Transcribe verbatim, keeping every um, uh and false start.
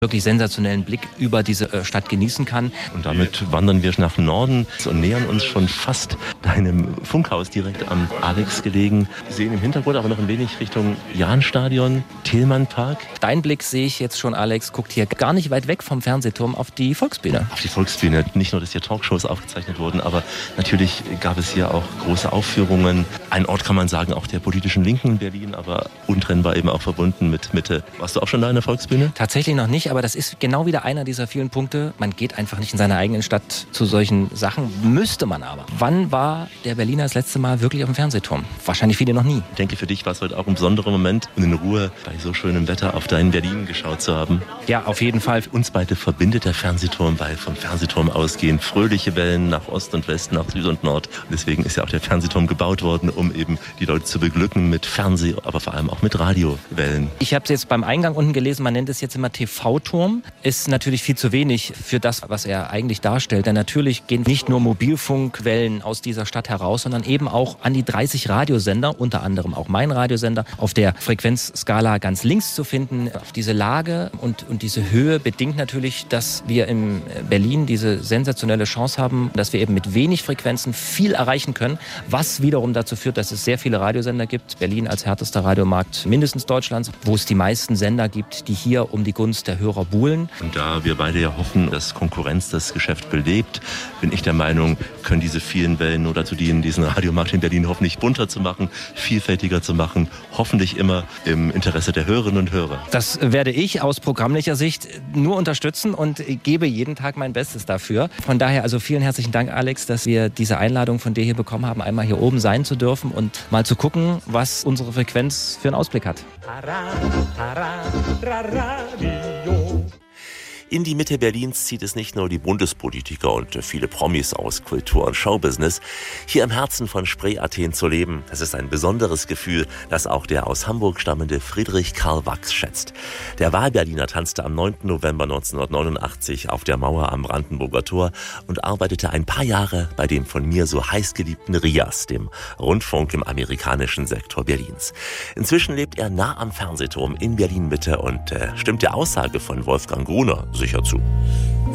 wirklich sensationellen Blick über diese Stadt genießen kann. Und damit wandern wir nach Norden und nähern uns schon fast deinem Funkhaus direkt am Alex gelegen. Wir sehen im Hintergrund aber noch ein wenig Richtung Jahnstadion, Thälmannpark. Dein Blick sehe ich jetzt schon, Alex, guckt hier gar nicht weit weg vom Fernsehturm auf die Volksbühne. Auf die Volksbühne. Nicht nur, dass hier Talkshows aufgezeichnet wurden, aber natürlich gab es hier auch große Aufführungen. Ein Ort, kann man sagen, auch der politischen Linken in Berlin, aber untrennbar eben auch verbunden mit Mitte. Warst du auch schon da in der Volksbühne? Tatsächlich noch nicht, aber das ist genau wieder einer dieser vielen Punkte. Man geht einfach nicht in seiner eigenen Stadt zu solchen Sachen, müsste man aber. Wann war der Berliner das letzte Mal wirklich auf dem Fernsehturm? Wahrscheinlich viele noch nie. Ich denke, für dich war es heute auch ein besonderer Moment, und in Ruhe bei so schönem Wetter auf dein Berlin geschaut zu haben. Ja, auf jeden Fall. Uns beide verbindet der Fernsehturm, weil vom Fernsehturm ausgehen fröhliche Wellen nach Ost und West, nach Süd und Nord. Und deswegen ist ja auch der Fernsehturm gebaut worden, um eben die Leute zu beglücken mit Fernseh, aber vor allem auch mit Radiowellen. Ich habe es jetzt beim Eingang unten gelesen, man nennt es jetzt immer T V-Turm. Ist natürlich viel zu wenig für das, was er eigentlich darstellt. Denn natürlich gehen nicht nur Mobilfunkwellen aus dieser Stadt heraus, sondern eben auch an die dreißig Radiosender, unter anderem auch mein Radiosender, auf der Frequenzskala ganz links zu finden. Auf diese Lage und, und diese Höhe bedingt natürlich, dass wir in Berlin diese sensationelle Chance haben, dass wir eben mit wenig Frequenzen viel erreichen können, was wiederum dazu führt, dass es sehr viele Radiosender gibt. Berlin als härtester Radiomarkt mindestens Deutschlands, wo es die meisten Sender gibt, die hier um die Gunst der Hörer buhlen. Und da wir beide ja hoffen, dass Konkurrenz das Geschäft belebt, bin ich der Meinung, können diese vielen Wellen nur dazu dienen, diesen Radiomarkt in Berlin hoffentlich bunter zu machen, vielfältiger zu machen, hoffentlich immer im Interesse der Hörerinnen und Hörer. Das werde ich aus programmlicher Sicht nur unterstützen und gebe jeden Tag mein Bestes dafür. Von daher also vielen herzlichen Dank, Alex, dass wir diese Einladung von dir hier bekommen haben, einmal hier oben sein zu dürfen und mal zu gucken, was unsere Frequenz für einen Ausblick hat. In die Mitte Berlins zieht es nicht nur die Bundespolitiker und viele Promis aus Kultur- und Showbusiness. Hier im Herzen von Spree Athen zu leben, das ist ein besonderes Gefühl, das auch der aus Hamburg stammende Friedrich Karl Wachs schätzt. Der Wahlberliner tanzte am neunten November neunzehnhundertneunundachtzig auf der Mauer am Brandenburger Tor und arbeitete ein paar Jahre bei dem von mir so heißgeliebten R I A S, dem Rundfunk im amerikanischen Sektor Berlins. Inzwischen lebt er nah am Fernsehturm in Berlin-Mitte und äh, stimmt der Aussage von Wolfgang Gruner sicher zu.